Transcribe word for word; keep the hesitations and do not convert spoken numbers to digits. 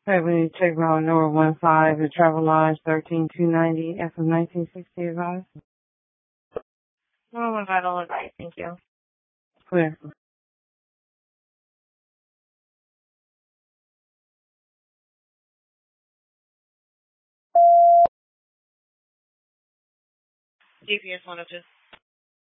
Hey, we need to check route number one five, the travel lodge thirteen two ninety, F of nineteen sixty advice. Oh, vital advice, thank you. Clear. G P S one oh two.